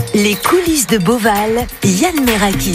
Les coulisses de Beauval, Yann Meraki.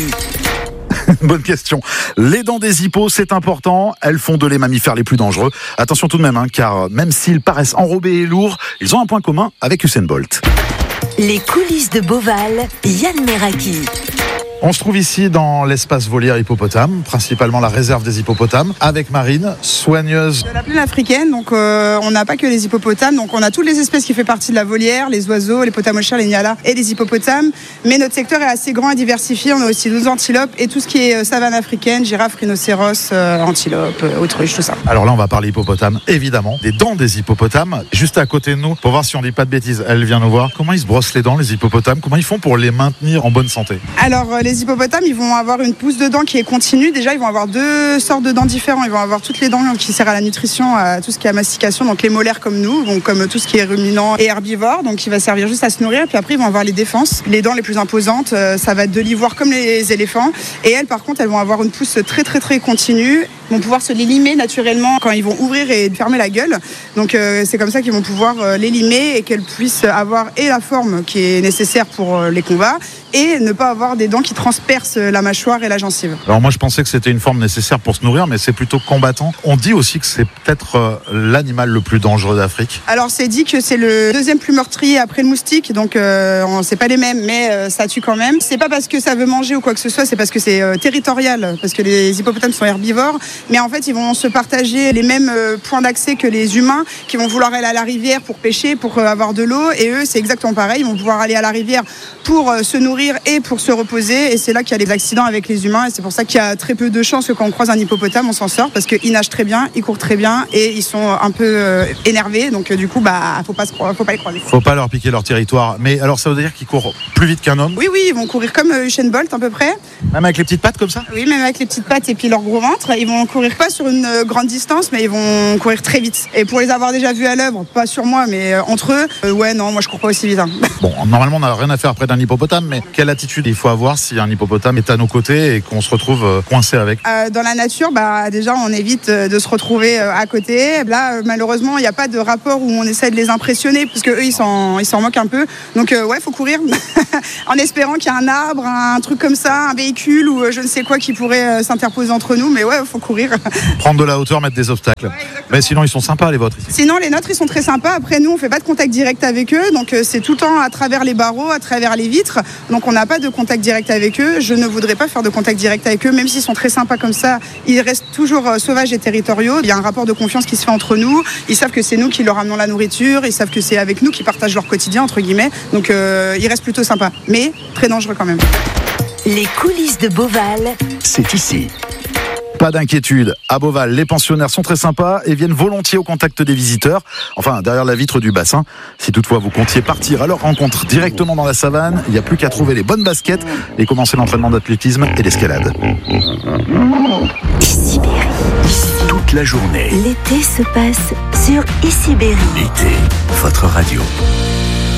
Bonne question. Les dents des hippos, c'est important. Elles font de les mammifères les plus dangereux. Attention tout de même, car même s'ils paraissent enrobés et lourds, ils ont un point commun avec Usain Bolt. Les coulisses de Beauval, Yann Meraki. On se trouve ici dans l'espace volière hippopotame, principalement la réserve des hippopotames, avec Marine, soigneuse de la plaine africaine. Donc on n'a pas que les hippopotames, donc on a toutes les espèces qui font partie de la volière, les oiseaux, les potamochères, les nyalas et les hippopotames. Mais notre secteur est assez grand et diversifié. On a aussi 12 antilopes et tout ce qui est savane africaine, girafes, rhinocéros, antilopes, autruches, tout ça. Alors là, on va parler hippopotame, évidemment, des dents des hippopotames, juste à côté de nous, pour voir si on dit pas de bêtises. Elle vient nous voir. Comment ils se brossent les dents, les hippopotames? Comment ils font pour les maintenir en bonne santé? Alors les hippopotames, ils vont avoir une pousse de dents qui est continue. Déjà, ils vont avoir deux sortes de dents différentes. Ils vont avoir toutes les dents qui servent à la nutrition, à tout ce qui est à mastication, donc les molaires comme nous, donc comme tout ce qui est ruminant et herbivore, donc il va servir juste à se nourrir. Puis après, ils vont avoir les défenses. Les dents les plus imposantes, ça va être de l'ivoire comme les éléphants. Et elles, par contre, elles vont avoir une pousse très continue. Ils vont pouvoir se les limer naturellement quand ils vont ouvrir et fermer la gueule. Donc c'est comme ça qu'ils vont pouvoir les limer et qu'elles puissent avoir et la forme qui est nécessaire pour les combats et ne pas avoir des dents qui transpercent la mâchoire et la gencive. Alors moi je pensais que c'était une forme nécessaire pour se nourrir, mais c'est plutôt combattant. On dit aussi que c'est peut-être l'animal le plus dangereux d'Afrique. Alors c'est dit que c'est le deuxième plus meurtrier après le moustique, donc c'est pas les mêmes, mais ça tue quand même. C'est pas parce que ça veut manger ou quoi que ce soit, c'est parce que c'est territorial, parce que les hippopotames sont herbivores, mais en fait ils vont se partager les mêmes points d'accès que les humains, qui vont vouloir aller à la rivière pour pêcher, pour avoir de l'eau, et eux c'est exactement pareil, ils vont pouvoir aller à la rivière pour se nourrir et pour se reposer, et c'est là qu'il y a les accidents avec les humains, et c'est pour ça qu'il y a très peu de chances que quand on croise un hippopotame on s'en sort, parce qu'ils nagent très bien, ils courent très bien et ils sont un peu énervés, donc du coup faut pas les croiser. Faut pas leur piquer leur territoire. Mais alors ça veut dire qu'ils courent plus vite qu'un homme? Oui, ils vont courir comme Usain Bolt à peu près. Même avec les petites pattes comme ça? Oui, même avec les petites pattes et puis leur gros ventre. Ils vont courir pas sur une grande distance, mais ils vont courir très vite. Et pour les avoir déjà vus à l'œuvre, pas sur moi, mais entre eux, non, moi je cours pas aussi vite. Bon, normalement on n'a rien à faire près d'un hippopotame, mais quelle attitude il faut avoir si un hippopotame est à nos côtés et qu'on se retrouve coincé avec? Dans la nature, déjà on évite de se retrouver à côté. Là, malheureusement, il n'y a pas de rapport où on essaie de les impressionner, parce qu'eux ils s'en moquent un peu. Donc faut courir en espérant qu'il y a un arbre, un truc comme ça, un véhicule ou je ne sais quoi qui pourrait s'interposer entre nous, mais faut courir. Prendre de la hauteur, mettre des obstacles. Mais sinon ils sont sympas les vôtres ici. Sinon les nôtres ils sont très sympas. Après nous on fait pas de contact direct avec eux, donc c'est tout le temps à travers les barreaux, à travers les vitres, donc on n'a pas de contact direct avec eux. Je ne voudrais pas faire de contact direct avec eux, même s'ils sont très sympas comme ça, ils restent toujours sauvages et territoriaux. Il y a un rapport de confiance qui se fait entre nous, ils savent que c'est nous qui leur amenons la nourriture, ils savent que c'est avec nous qu'ils partagent leur quotidien entre guillemets, donc ils restent plutôt sympas, mais très dangereux quand même. Les coulisses de Beauval, c'est ici. Pas d'inquiétude, à Beauval, les pensionnaires sont très sympas et viennent volontiers au contact des visiteurs, enfin derrière la vitre du bassin. Si toutefois vous comptiez partir à leur rencontre directement dans la savane, il n'y a plus qu'à trouver les bonnes baskets et commencer l'entraînement d'athlétisme et d'escalade. Issy-Berry. Toute la journée. L'été se passe sur Issy-Berry. L'été, votre radio.